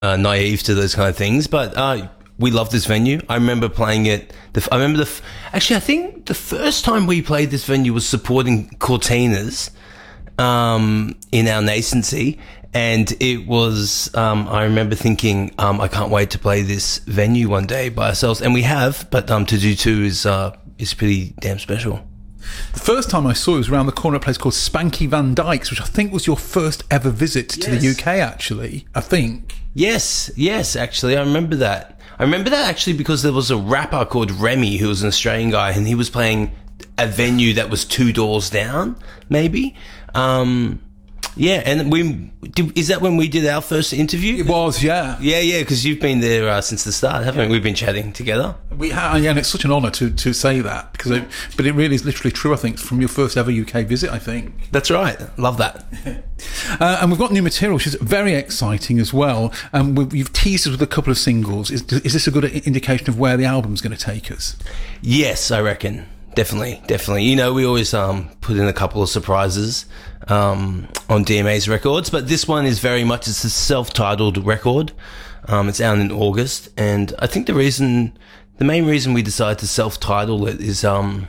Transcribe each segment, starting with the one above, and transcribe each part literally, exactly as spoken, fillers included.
uh, naive to those kind of things, but uh, we love this venue. I remember playing it. The, I remember the. F- Actually, I think the first time we played this venue was supporting Cortinas um, in our nascency, and it was. Um, I remember thinking, um, I can't wait to play this venue one day by ourselves, and we have. But um, to do two is uh, is pretty damn special. The first time I saw it was around the corner at a place called Spanky Van Dyke's, which I think was your first ever visit yes. to the U K, actually, I think. Yes, yes, actually, I remember that. I remember that actually because there was a rapper called Remy who was an Australian guy, and he was playing a venue that was two doors down, maybe. Um, yeah, and we did, is that when we did our first interview? It was, yeah. Yeah, yeah, because you've been there uh, since the start, haven't we? We've been chatting together. We have, yeah, and it's such an honour to, to say that, because it, but it really is literally true, I think, from your first ever U K visit, I think. That's right. Love that. uh, and we've got new material, which is very exciting as well. And um, you've teased us with a couple of singles. Is, is this a good indication of where the album's going to take us? Yes, I reckon. Definitely, definitely. You know, we always um, put in a couple of surprises um, on D M A's records, but this one is very much, it's a self-titled record. Um, it's out in August, and I think the reason, the main reason we decided to self-title it is, um,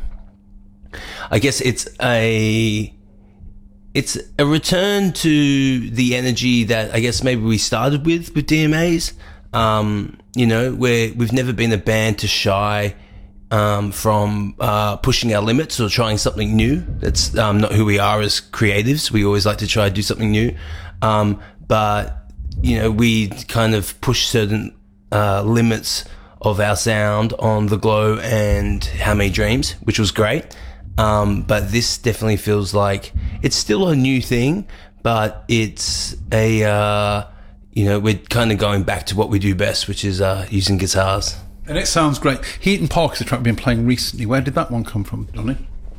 I guess it's a, it's a return to the energy that I guess maybe we started with with D M A's. Um, you know, where we've never been a band to shy Um, from uh, pushing our limits or trying something new. That's um, not who we are as creatives. We always like to try to do something new. Um, but, you know, we kind of push certain uh, limits of our sound on The Glow and How Many Dreams, which was great. Um, but this definitely feels like it's still a new thing, but it's a, uh, you know, we're kind of going back to what we do best, which is uh, using guitars. And it sounds great. Heaton Park is a track we've been playing recently. Where did that one come from, Donny?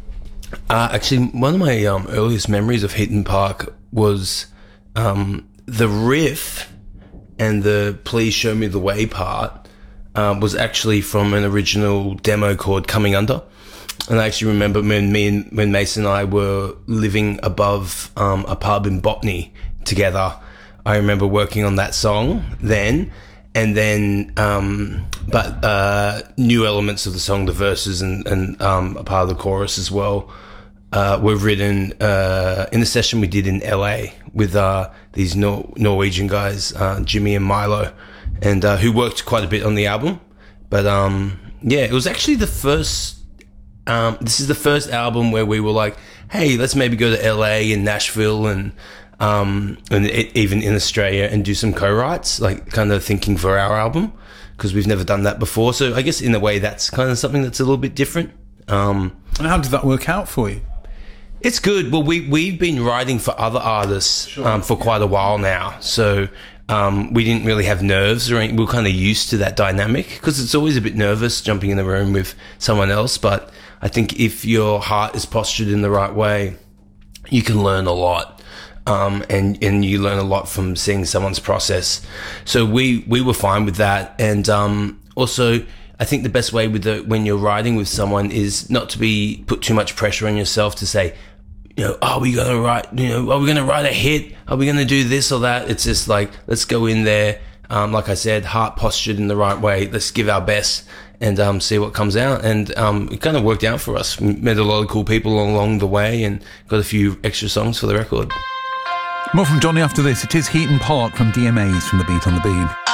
Uh, actually, one of my um, earliest memories of Heaton Park was um, the riff and the Please Show Me the Way part uh, was actually from an original demo called Coming Under. And I actually remember when me and when Mason and I were living above um, a pub in Botany together. I remember working on that song then. And then, um, but uh, new elements of the song, the verses and, and um, a part of the chorus as well, uh, were written uh, in the session we did in L A with uh, these Nor- Norwegian guys, uh, Jimmy and Milo, and uh, who worked quite a bit on the album. But um, yeah, it was actually the first. Um, this is the first album where we were like, hey, let's maybe go to L A and Nashville and. Um, and it, even in Australia, and do some co-writes, like kind of thinking for our album, because we've never done that before. So I guess in a way that's kind of something that's a little bit different. Um, and how did that work out for you? It's good. Well, we, we've been writing for other artists sure. um, for quite a while now. So um, we didn't really have nerves, or anything. We were kind of used to that dynamic, because it's always a bit nervous jumping in the room with someone else. But I think if your heart is postured in the right way, you can learn a lot. Um, and, and you learn a lot from seeing someone's process. So we, we were fine with that. And, um, also I think the best way with the, when you're writing with someone is not to be, put too much pressure on yourself to say, you know, are we going to write, you know, are we going to write a hit? Are we going to do this or that? It's just like, let's go in there. Um, like I said, heart postured in the right way. Let's give our best and, um, see what comes out. And, um, it kind of worked out for us. We met a lot of cool people along the way and got a few extra songs for the record. More from Johnny after this. It is Heaton Park from D M A's from The Beat on the Beam.